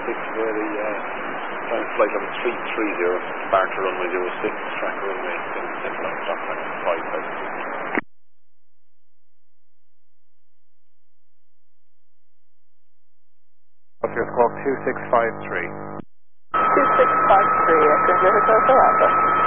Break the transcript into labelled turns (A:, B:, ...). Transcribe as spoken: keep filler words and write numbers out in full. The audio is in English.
A: six for the uh, flying flight level three three zero, bar to runway zero six, track runway seven seven nine, stop time five five six.
B: Your squawk two six five three.
C: two six five three, Echo Zero Delta Alpha.